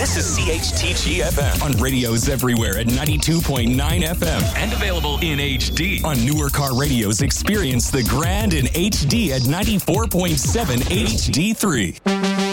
This is CHTG FM on radios everywhere at 92.9 FM and available in HD. On newer car radios, experience the grand in HD at 94.7 HD3.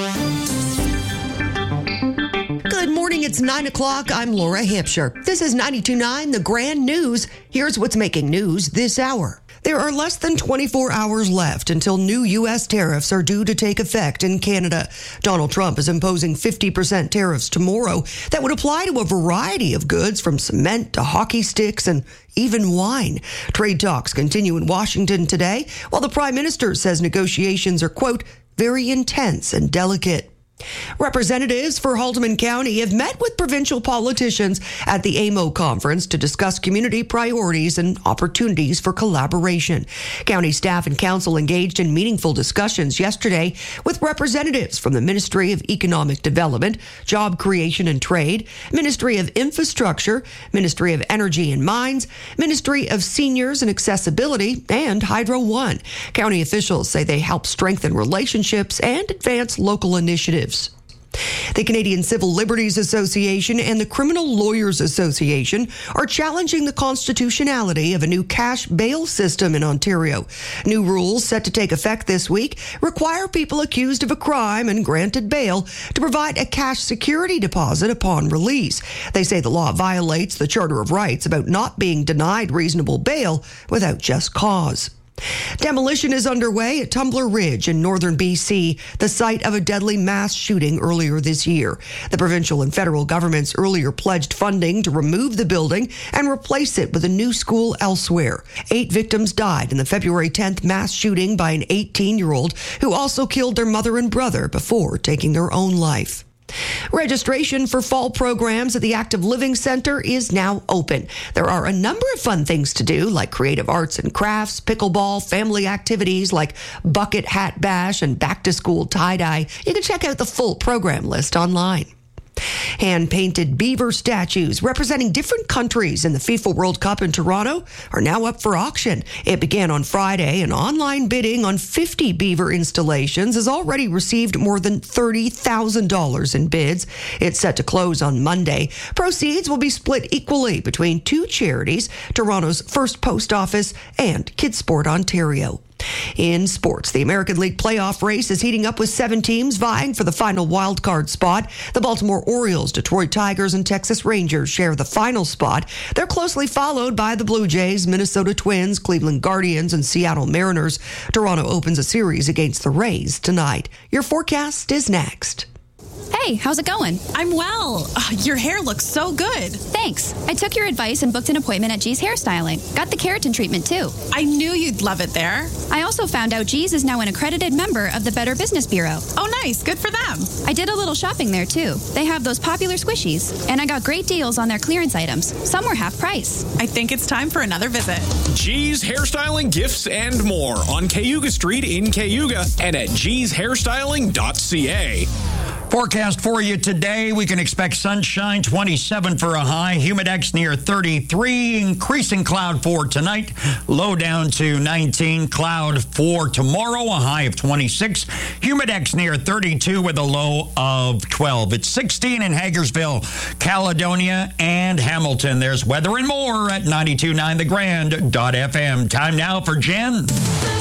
Good morning. It's 9 o'clock. I'm Laura Hampshire. This is 92.9, the Grand News. Here's what's making news this hour. There are less than 24 hours left until new U.S. tariffs are due to take effect in Canada. Donald Trump is imposing 50% tariffs tomorrow that would apply to a variety of goods from cement to hockey sticks and even wine. Trade talks continue in Washington today, while the Prime Minister says negotiations are, quote, very intense and delicate. Representatives for Haldeman County have met with provincial politicians at the AMO conference to discuss community priorities and opportunities for collaboration. County staff and council engaged in meaningful discussions yesterday with representatives from the Ministry of Economic Development, Job Creation and Trade, Ministry of Infrastructure, Ministry of Energy and Mines, Ministry of Seniors and Accessibility, and Hydro One. County officials say they help strengthen relationships and advance local initiatives. The Canadian Civil Liberties Association and the Criminal Lawyers Association are challenging the constitutionality of a new cash bail system in Ontario. New rules set to take effect this week require people accused of a crime and granted bail to provide a cash security deposit upon release. They say the law violates the Charter of Rights about not being denied reasonable bail without just cause. Demolition is underway at Tumbler Ridge in northern BC, the site of a deadly mass shooting earlier this year. The provincial and federal governments earlier pledged funding to remove the building and replace it with a new school elsewhere. 8 victims died in the February 10th mass shooting by an 18-year-old who also killed their mother and brother before taking their own life. Registration for fall programs at the Active Living Center is now open. There are a number of fun things to do, like creative arts and crafts, pickleball, family activities like bucket hat bash and back-to-school tie-dye. You can check out the full program list online. Hand-painted beaver statues representing different countries in the FIFA World Cup in Toronto are now up for auction. It began on Friday, and online bidding on 50 beaver installations has already received more than $30,000 in bids. It's set to close on Monday. Proceeds will be split equally between 2 charities, Toronto's First Post Office and Kidsport Ontario. In sports, the American League playoff race is heating up with 7 teams vying for the final wildcard spot. The Baltimore Orioles, Detroit Tigers, and Texas Rangers share the final spot. They're closely followed by the Blue Jays, Minnesota Twins, Cleveland Guardians, and Seattle Mariners. Toronto opens a series against the Rays tonight. Your forecast is next. Hey, how's it going? I'm well. Your hair looks so good. Thanks. I took your advice and booked an appointment at G's Hairstyling. Got the keratin treatment, too. I knew you'd love it there. I also found out G's is now an accredited member of the Better Business Bureau. Oh, nice. Good for them. I did a little shopping there, too. They have those popular squishies, and I got great deals on their clearance items. Some were half price. I think it's time for another visit. G's Hairstyling, Gifts, and more on Cayuga Street in Cayuga and at gshairstyling.ca. Forecast for you today, we can expect sunshine, 27 for a high, humidex near 33, increasing cloud for tonight, low down to 19, cloud for tomorrow, a high of 26, humidex near 32 with a low of 12. It's 16 in Hagersville, Caledonia, and Hamilton. There's weather and more at 92.9 thegrand.fm. Time now for Jen.